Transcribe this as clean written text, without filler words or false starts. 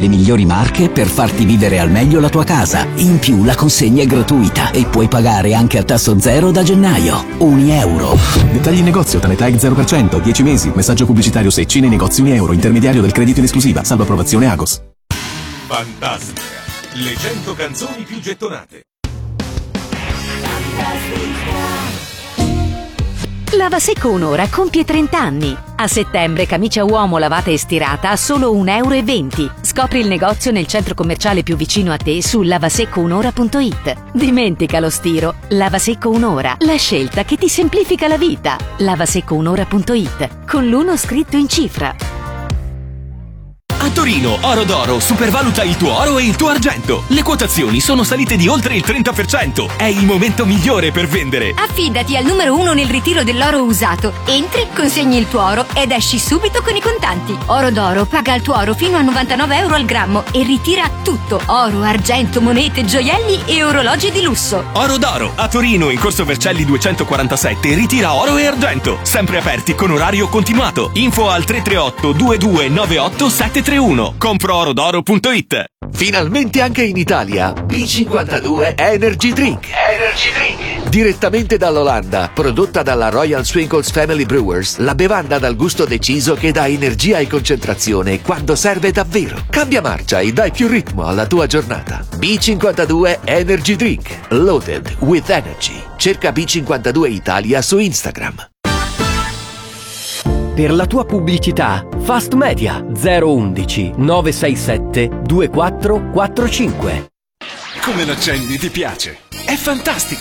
le migliori marche per farti vivere al meglio la tua casa. In più la consegna è gratuita e puoi pagare anche a tasso zero da gennaio. €1. Dettagli in negozio, Tanetag 0%, 10 mesi. Messaggio pubblicitario Secci nei negozi €1. Intermediario del credito in esclusiva. Salvo approvazione Agos. Fantastica. Le 100 canzoni più gettonate. Lavasecco Un'Ora compie 30 anni. A settembre camicia uomo lavata e stirata a solo €1,20. Scopri il negozio nel centro commerciale più vicino a te su lavaseccounora.it. Dimentica lo stiro. Lavasecco Un'Ora, la scelta che ti semplifica la vita. lavaseccounora.it, con l'uno scritto in cifra. A Torino, Oro d'Oro supervaluta il tuo oro e il tuo argento. Le quotazioni sono salite di oltre il 30%. È il momento migliore per vendere. Affidati al numero 1 nel ritiro dell'oro usato. Entri, consegni il tuo oro ed esci subito con i contanti. Oro d'Oro paga il tuo oro fino a €99 al grammo e ritira tutto: oro, argento, monete, gioielli e orologi di lusso. Oro d'Oro, a Torino, in Corso Vercelli 247, ritira oro e argento. Sempre aperti con orario continuato. Info al 338 2298 731. Compro-orodoro.it. Finalmente anche in Italia B52 Energy Drink. Direttamente dall'Olanda, prodotta dalla Royal Swinkles Family Brewers, la bevanda dal gusto deciso che dà energia e concentrazione quando serve davvero. Cambia marcia e dai più ritmo alla tua giornata. B52 Energy Drink, loaded with energy. Cerca B52 Italia su Instagram. Per la tua pubblicità, Fast Media 011 967 2445. Come l'accendi ti piace? È fantastico!